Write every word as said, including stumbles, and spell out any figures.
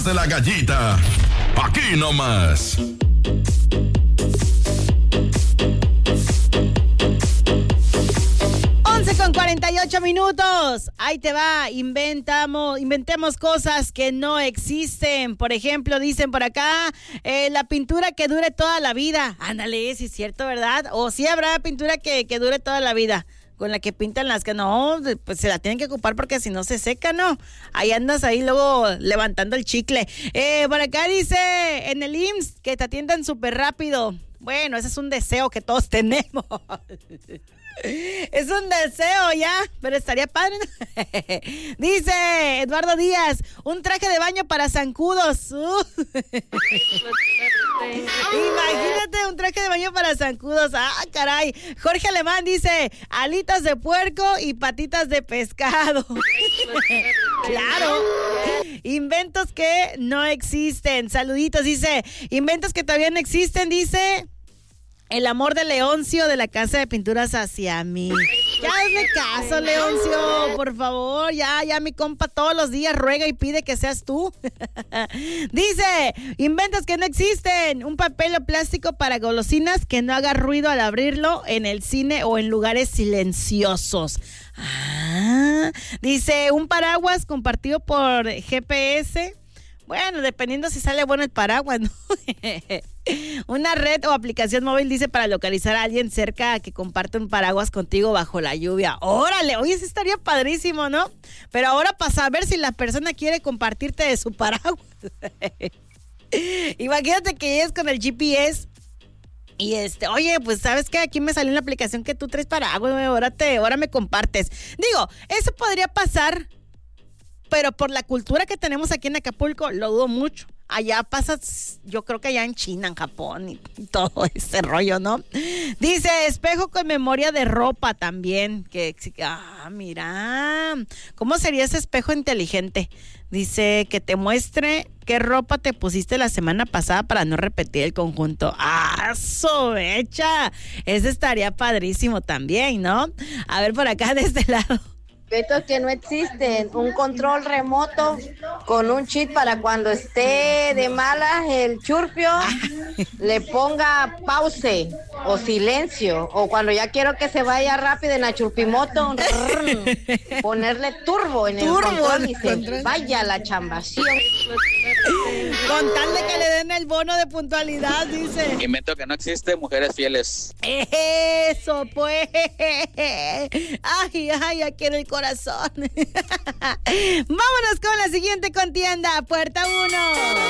De la Gallita, aquí nomás. once con cuarenta y ocho minutos. Ahí te va. Inventamos, inventemos cosas que no existen. Por ejemplo, dicen por acá, eh, la pintura que dure toda la vida. Ándale, si es cierto, ¿verdad? O sí habrá pintura que, que dure toda la vida. Con la que pintan las que no, pues se la tienen que ocupar porque si no se seca, ¿no? Ahí andas ahí luego levantando el chicle. Eh, por acá dice en el I M S S que te atiendan súper rápido. Bueno, ese es un deseo que todos tenemos. Es un deseo ya, pero estaría padre, ¿no? Dice Eduardo Díaz, un traje de baño para zancudos. Uh. Imagínate un traje de baño para zancudos. Ah, caray. Jorge Alemán dice, alitas de puerco y patitas de pescado. Claro. Inventos que no existen. Saluditos, dice, inventos que todavía no existen, dice... El amor de Leoncio de la casa de pinturas hacia mí. Ya hazme caso, Leoncio, por favor. Ya, ya mi compa todos los días ruega y pide que seas tú. Dice, inventos que no existen. Un papel o plástico para golosinas que no haga ruido al abrirlo en el cine o en lugares silenciosos. Ah, dice, un paraguas compartido por G P S. Bueno, dependiendo si sale bueno el paraguas, ¿no? Una red o aplicación móvil, dice, para localizar a alguien cerca que comparte un paraguas contigo bajo la lluvia. Órale, oye, eso estaría padrísimo, ¿no? Pero ahora para saber si la persona quiere compartirte de su paraguas. Imagínate que llegues con el G P S y este, oye, pues ¿sabes qué? Aquí me salió en la aplicación que tú traes paraguas, ahora, te, ahora me compartes. Digo, eso podría pasar, pero por la cultura que tenemos aquí en Acapulco, lo dudo mucho. Allá pasa, yo creo que allá en China, en Japón y todo ese rollo, ¿no? Dice, espejo con memoria de ropa también. Que, ah, mira, ¿cómo sería ese espejo inteligente? Dice, que te muestre qué ropa te pusiste la semana pasada para no repetir el conjunto. ¡Ah, sobecha! Ese estaría padrísimo también, ¿no? A ver, por acá de este lado. Objetos que no existen, un control remoto con un chip para cuando esté de malas el churpio le ponga pause o silencio, o cuando ya quiero que se vaya rápido en la churpimoto, rrr, ponerle turbo en el turbo control y se vaya la chambación. Con tal de que le den el bono de puntualidad, dice. Invento que no existe, mujeres fieles. Eso, pues. Ay, ay, aquí en el corazón. Vámonos con la siguiente contienda. Puerta uno.